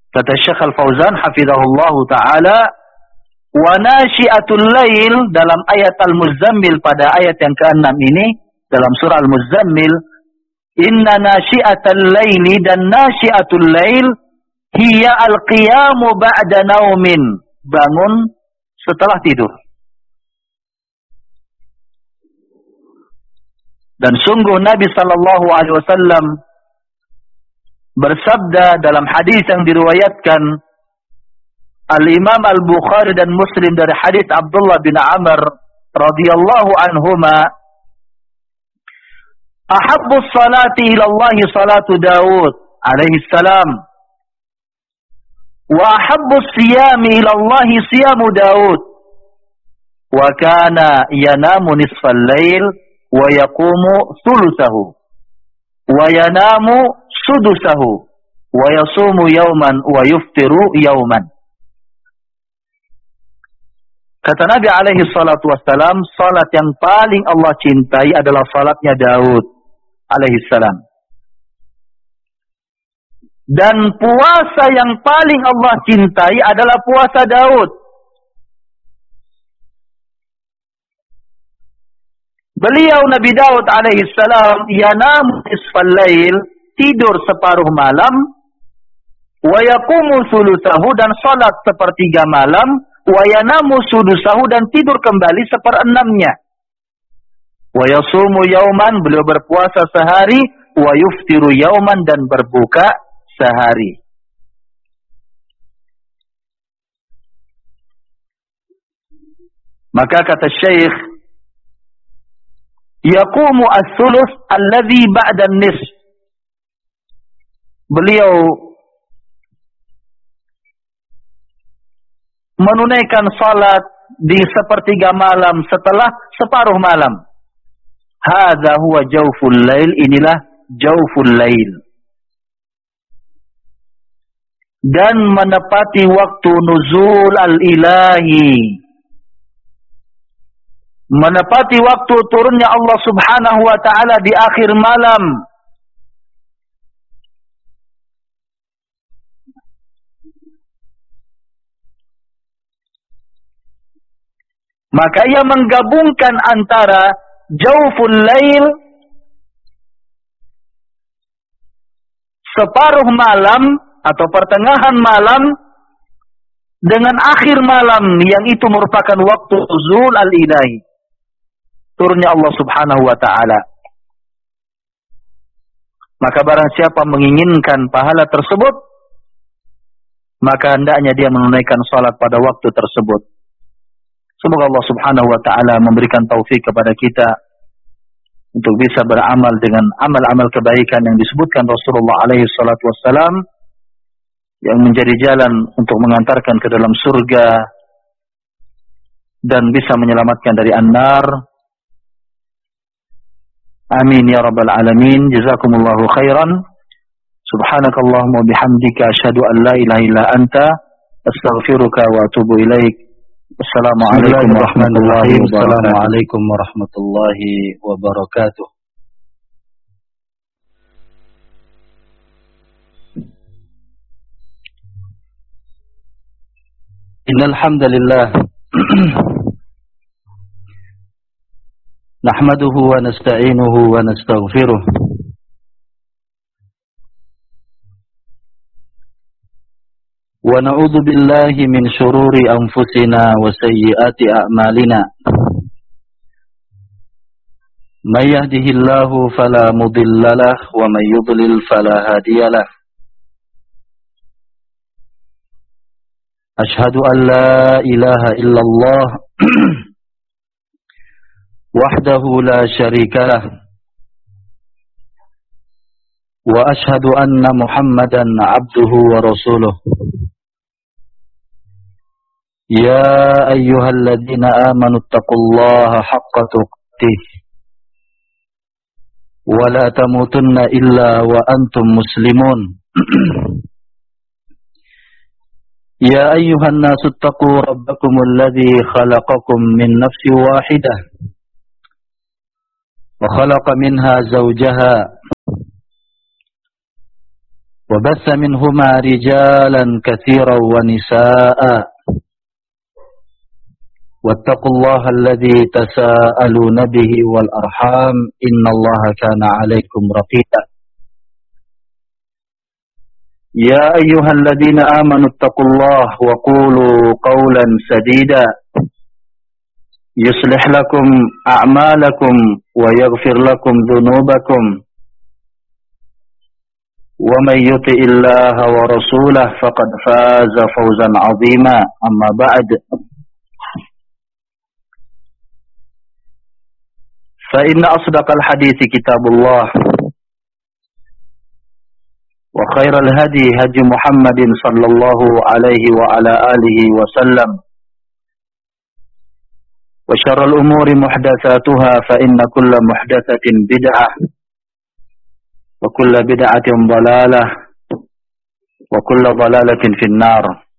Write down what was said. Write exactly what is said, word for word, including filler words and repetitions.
Kata Syekh Al-Fauzan hafizahullah ta'ala, wa nasyiatul lail dalam ayat Al-Muzammil pada ayat yang keenam ini, dalam surah Al-Muzammil, inna nasyiatul laili dan nasyiatul lail hiya al-qiyamu ba'da naumin, bangun setelah tidur. Dan sungguh Nabi sallallahu alaihi wasallam bersabda dalam hadis yang diriwayatkan Al-Imam Al-Bukhari dan Muslim dari hadis Abdullah bin Amr radhiyallahu anhuma, ahabbus salati ila Allah salatu Daud alaihi salam wa ahabbus siyami ila Allah siyamu Daud wa kana yanamu nisfal lail wa yaqumu thuluthahu wa yanamu sudusahu wa yasumu yawman wa yuftiru yawman. Kata Nabi alaihi salatu wassalam, salat yang paling Allah cintai adalah salatnya Daud alaihi salam. Dan puasa yang paling Allah cintai adalah puasa Daud. Beliau Nabi Daud alaihi salam yanamu nisfal lail, tidur separuh malam, wa yaqumu thulutsahu, dan salat sepertiga malam, wa yanamu sudusahu, dan tidur kembali seperenamnya. Wa yasumu yauman, beliau berpuasa sehari, wa yuftiru yauman, dan berbuka sehari. Maka kata Syekh, yaqumu as-sulus alladhi ba'da an-nisf. Beliau menunaikan salat di sepertiga malam setelah separuh malam. Hadza huwa jawful lail, inilah jawful lail. Dan menepati waktu nuzul al-ilahi, menepati waktu turunnya Allah subhanahu wa ta'ala di akhir malam. Maka ia menggabungkan antara jawful lail, separuh malam atau pertengahan malam, dengan akhir malam yang itu merupakan waktu nuzul al-ilahi, turunnya Allah subhanahu wa ta'ala. Maka barang siapa menginginkan pahala tersebut, maka hendaknya dia menunaikan salat pada waktu tersebut. Semoga Allah subhanahu wa ta'ala memberikan taufik kepada kita untuk bisa beramal dengan amal-amal kebaikan yang disebutkan Rasulullah alaihi salatu wassalam, yang menjadi jalan untuk mengantarkan ke dalam surga dan bisa menyelamatkan dari an-nar. Amin ya rabbal alamin. Jazakumullahu khairan. Subhanakallahumma bihamdika asyhadu an la ilaha illa anta astaghfiruka wa atubu ilaik. Assalamualaikum warahmatullahi wabarakatuh. Assalamualaikum warahmatullahi wabarakatuh. Innal hamdalillah nahmaduhu wa nasta'inuhu wa nastaghfiruh wa na'udzu billahi min shururi anfusina wa sayyiati a'malina. May yahdihillahu fala mudilla lahu wa may yudlil fala hadiya lahu. Ashhadu an la ilaha illallah wahdahu la syarika lah wa ashhadu anna Muhammadan abduhu wa rasuluh. Ya ayyuhalladzina amanu taqullaha haqqa tuqatih wa la tamutunna illa wa antum muslimun. Ya ayyuhan nasu taqu rabbakumul ladzi khalaqakum min nafsin wahidah wa khalaqa minha zawjaha وبث منهما رجالا كثيرا ونساء واتقوا الله الذي تساءلون به والأرحام إن الله كان عليكم رقيبا يا أيها الذين آمنوا اتقوا الله وقولوا قولا سديدا يصلح لكم أعمالكم ويغفر لكم ذنوبكم ومن يطع الله ورسوله فقد فاز فوزا عظيما أما بعد فإن أصدق الحديث كتاب الله وخير الهدي هدي محمد صلى الله عليه وعلى آله وسلم وشر الأمور محدثاتها فإن كل محدثة بدعة وكل بدعة ضلالة وكل ضلالة في النار.